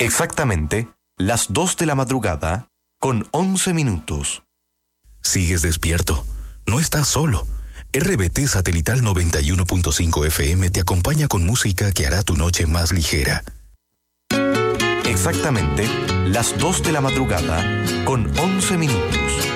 Exactamente las 2 de la madrugada con 11 minutos. Sigues despierto. No estás solo. RBT Satelital 91.5 FM te acompaña con música que hará tu noche más ligera. Exactamente las 2 de la madrugada con 11 minutos.